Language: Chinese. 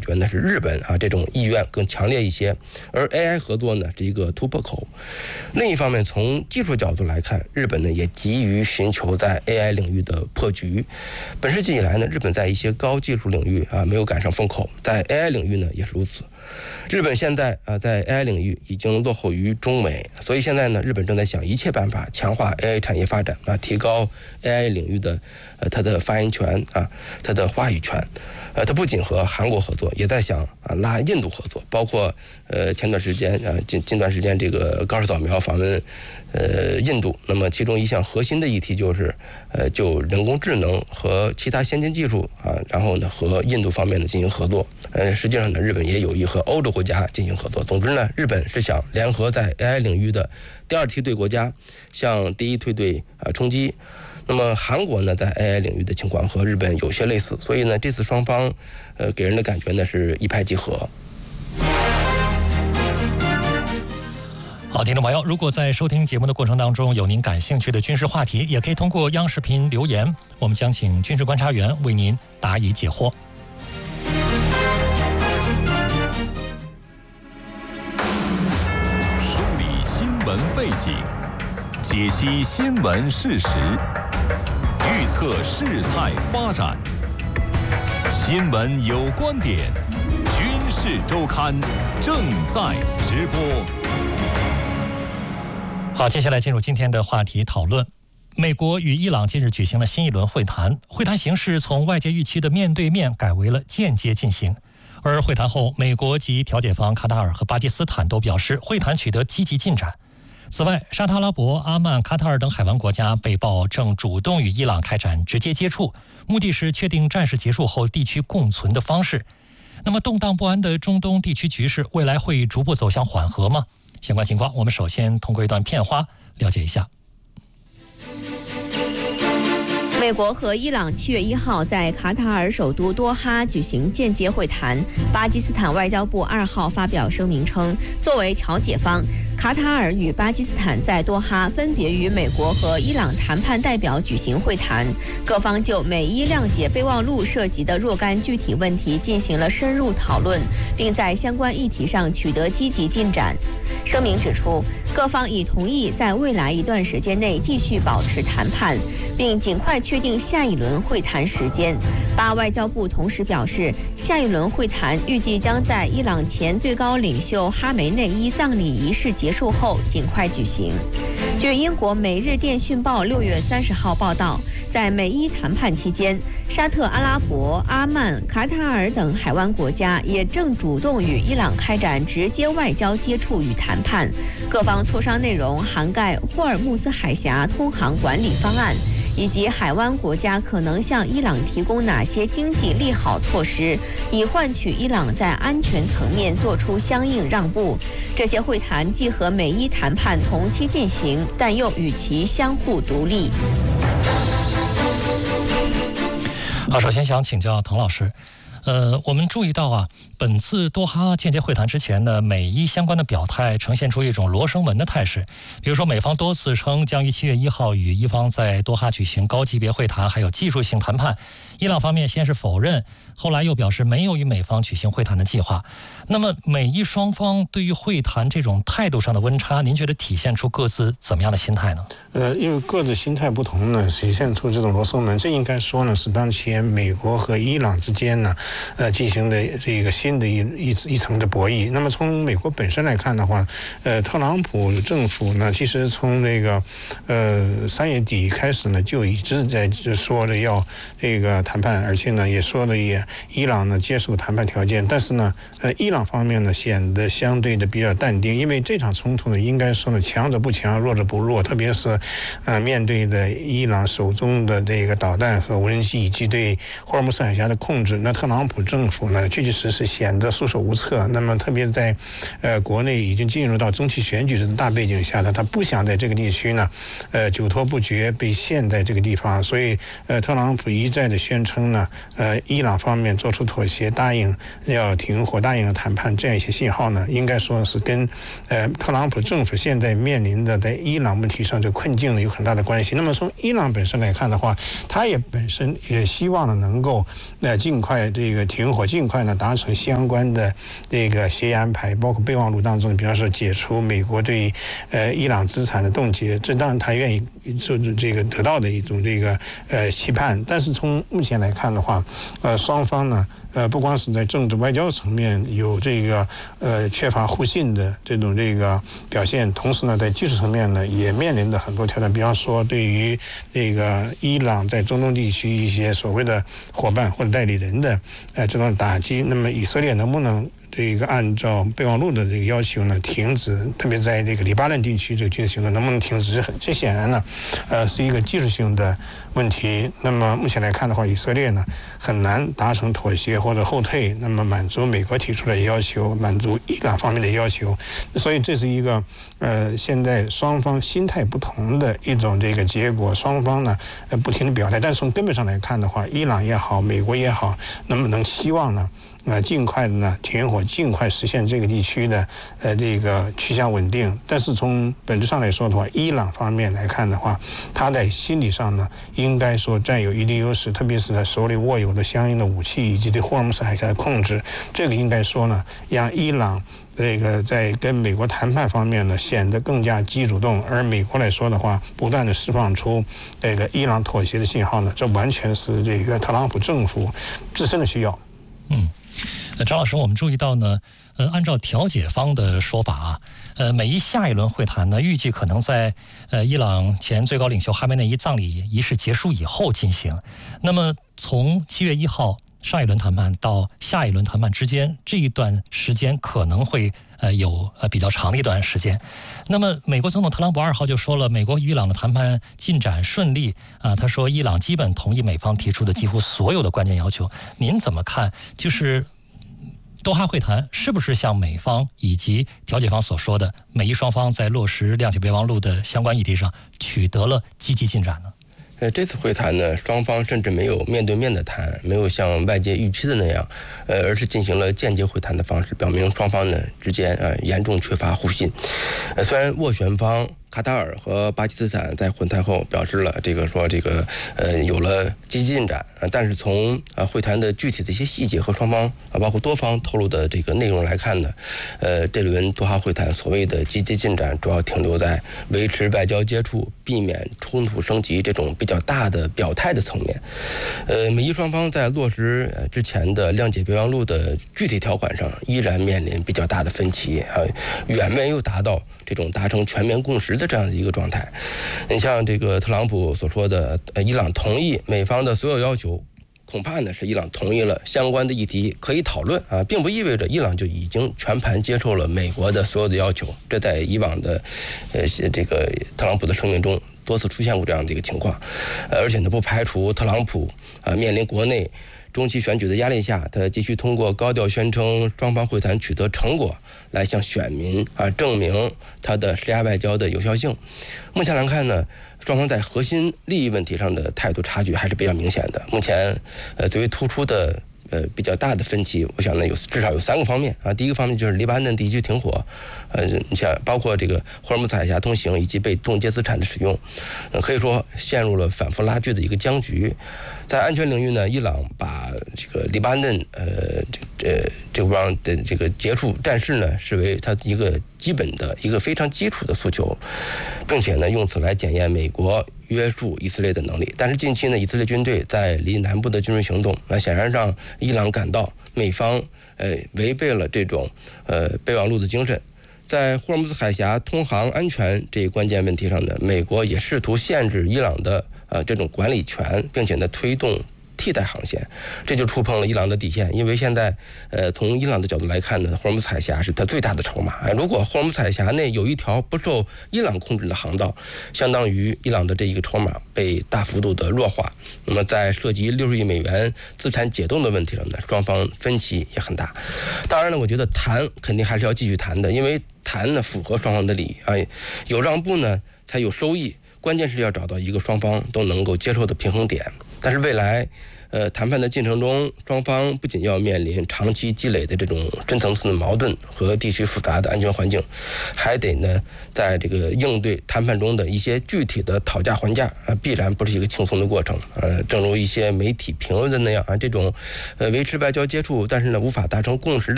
觉呢是日本这种意愿更强烈一些，而 AI 合作呢是一个突破口。另一方面，从技术角度来看，日本呢也急于寻求在 AI 领域的破局。本世纪以来呢，日本在一些高技术领域没有赶上风口，在 AI 领域呢也是如此。日本现在在 AI 领域已经落后于中美，所以现在呢，日本正在想一切办法强化 AI 产业发展提高 AI 领域的它的发言权它的话语权。它不仅和韩国合作，也在想拉印度合作，包括前段时间近段时间这个高尔扫描访问印度，那么其中一项核心的议题就是就人工智能和其他先进技术然后呢和印度方面呢进行合作。实际上呢，日本也有意和欧洲国家进行合作。总之呢，日本是想联合在 AI 领域的第二梯队国家向第一梯队冲击。那么韩国呢，在 AI 领域的情况和日本有些类似，所以呢，这次双方给人的感觉呢是一拍即合。 好，听众朋友，如果在收听节目的过程当中有您感兴趣的军事话题，也可以通过央视频留言，我们将请军事观察员为您答疑解惑。 梳理新闻背景，解析新闻事实，预测事态发展。新闻有观点，军事周刊正在直播。 好，接下来进入今天的话题讨论。美国与伊朗近日举行了新一轮会谈，会谈形式从外界预期的面对面改为了间接进行。而会谈后，美国及调解方卡塔尔和巴基斯坦都表示会谈取得积极进展。此外，沙特阿拉伯、阿曼、卡塔尔等海湾国家被曝正主动与伊朗开展直接接触，目的是确定战事结束后地区共存的方式。那么动荡不安的中东地区局势，未来会逐步走向缓和吗？相关情况，我们首先通过一段片花了解一下。 美国和伊朗7月1号在卡塔尔首都多哈举行间接会谈。巴基斯坦外交部2号发表声明称，作为调解方，卡塔尔与巴基斯坦在多哈分别与美国和伊朗谈判代表举行会谈，各方就美伊谅解备忘录涉及的若干具体问题进行了深入讨论，并在相关议题上取得积极进展。声明指出，各方已同意在未来一段时间内继续保持谈判，并尽快确定下一轮会谈时间。巴外交部同时表示，下一轮会谈预计将在伊朗前最高领袖哈梅内伊葬礼仪式结束后尽快举行。据英国《每日电讯报》6月30号报道，在美伊谈判期间，沙特阿拉伯、阿曼、卡塔尔等海湾国家也正主动与伊朗开展直接外交接触与谈判，各方磋商内容涵盖霍尔木兹海峡通航管理方案，以及海湾国家可能向伊朗提供哪些经济利好措施，以换取伊朗在安全层面做出相应让步。这些会谈既和美伊谈判同期进行，但又与其相互独立。 好，首先想请教滕老师。我们注意到本次多哈间接会谈之前呢，美伊相关的表态呈现出一种罗生门的态势。比如说，美方多次称将于7月1号与伊方在多哈举行高级别会谈，还有技术性谈判。伊朗方面先是否认，后来又表示没有与美方举行会谈的计划。那么，美伊双方对于会谈这种态度上的温差，您觉得体现出各自怎么样的心态呢？ 因为各自心态不同呢，体现出这种罗生门。这应该说呢，是当前美国和伊朗之间呢，进行的这个新的一层的博弈。那么从美国本身来看的话，特朗普政府呢，其实从这个3月底开始呢，就一直在说着要这个谈判，而且呢也说了伊朗呢接受谈判条件。但是呢，伊朗方面呢显得相对的比较淡定，因为这场冲突呢，应该说呢强者不强，弱者不弱，特别是面对的伊朗手中的这个导弹和无人机以及对霍尔木兹海峡的控制，那特朗普政府呢确确实实显得束手无策。那么特别在国内已经进入到中期选举的大背景下呢，他不想在这个地区呢久拖不决，被陷在这个地方。所以特朗普一再的宣称呢伊朗方面做出妥协，答应要停火，答应要谈判，这样一些信号呢，应该说是跟特朗普政府现在面临的在伊朗问题上这困境呢有很大的关系。那么从伊朗本身来看的话，他也本身也希望呢能够尽快这这个停火尽快呢达成相关的这个协议安排，包括备忘录当中，比方说解除美国对伊朗资产的冻结，这当然他愿意这个得到的一种这个期盼。但是从目前来看的话，双方呢不光是在政治外交层面有这个缺乏互信的这种这个表现，同时呢在技术层面呢也面临着很多挑战，比方说对于这个伊朗在中东地区一些所谓的伙伴或者代理人的这种打击，那么以色列能不能这个按照备忘录的这个要求呢停止，特别在这个黎巴嫩地区这个军事行动能不能停止，这显然呢是一个技术性的问题。那么目前来看的话，以色列呢很难达成妥协或者后退，那么满足美国提出的要求，满足伊朗方面的要求，所以这是一个现在双方心态不同的一种这个结果。双方呢不停的表态，但是从根本上来看的话，伊朗也好，美国也好，能不能希望呢尽快的呢停火，尽快实现这个地区的这个趋向稳定。但是从本质上来说的话，伊朗方面来看的话，他在心理上呢应该说占有一定优势，特别是他手里握有的相应的武器以及对霍尔木兹海峡的控制，这个应该说呢让伊朗这个在跟美国谈判方面呢显得更加积极主动，而美国来说的话，不断的释放出这个伊朗妥协的信号呢，这完全是这个特朗普政府自身的需要。 张老师，我们注意到呢，按照调解方的说法啊，美伊下一轮会谈呢，预计可能在伊朗前最高领袖哈梅内伊葬礼仪式结束以后进行。那么从7月1号上一轮谈判到下一轮谈判之间，这一段时间可能会有比较长的一段时间。那么美国总统特朗普2号就说了，美国与伊朗的谈判进展顺利啊，他说伊朗基本同意美方提出的几乎所有的关键要求。您怎么看？就是多哈会谈是不是像美方以及调解方所说的，美伊双方在落实谅解备忘录的相关议题上取得了积极进展呢？ 这次会谈呢，双方甚至没有面对面的谈，没有像外界预期的那样，而是进行了间接会谈的方式，表明双方呢之间严重缺乏互信。虽然斡旋方卡塔尔和巴基斯坦在会谈后表示了有了积极进展，但是从会谈的具体的一些细节和双方包括多方透露的这个内容来看呢，这轮多哈会谈所谓的积极进展主要停留在维持外交接触、避免冲突升级这种比较大的表态的层面。美伊双方在落实之前的谅解备忘录的具体条款上依然面临比较大的分歧，远没有达到这种达成全面共识的这样的一个状态。你像这个特朗普所说的伊朗同意美方的所有要求，恐怕呢是伊朗同意了相关的议题可以讨论并不意味着伊朗就已经全盘接受了美国的所有的要求。这在以往的这个特朗普的声明中多次出现过这样的一个情况，而且呢不排除特朗普面临国内中期选举的压力下，他继续通过高调宣称双方会谈取得成果来向选民证明他的施压外交的有效性。目前来看呢，双方在核心利益问题上的态度差距还是比较明显的。目前最为突出的比较大的分歧，我想呢至少有3个方面第一个方面就是黎巴嫩地区停火，你像包括这个霍尔木兹海峡通行以及被冻结资产的使用，可以说陷入了反复拉锯的一个僵局。在安全领域呢，伊朗把这个黎巴嫩这个方的这个结束战事呢视为它一个基本的一个非常基础的诉求，并且呢用此来检验美国约束以色列的能力。但是近期呢，以色列军队在离南部的军事行动，显然让伊朗感到美方违背了这种备忘录的精神。在霍尔木兹海峡通航安全这一关键问题上呢，美国也试图限制伊朗的这种管理权，并且呢推动替代航线，这就触碰了伊朗的底线。因为现在从伊朗的角度来看呢，霍尔木兹海峡是它最大的筹码。如果霍尔木兹海峡内有一条不受伊朗控制的航道，相当于伊朗的这一个筹码被大幅度的弱化。那么在涉及60亿美元资产解冻的问题上呢，双方分歧也很大。当然呢，我觉得谈肯定还是要继续谈的，因为谈呢符合双方的利益有让步呢才有收益。关键是要找到一个双方都能够接受的平衡点。 但是未来谈判的进程中，双方不仅要面临长期积累的这种深层次的矛盾和地区复杂的安全环境，还得呢在这个应对谈判中的一些具体的讨价还价必然不是一个轻松的过程。正如一些媒体评论的那样这种维持外交接触，但是呢无法达成共识的